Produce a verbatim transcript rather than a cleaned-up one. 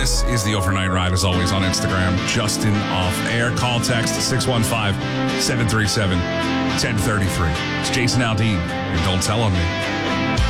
This is the Overnight Ride, as always, on Instagram. Justin off air. Call text six one five, seven three seven, one oh three three. It's Jason Aldean. And don't tell on me.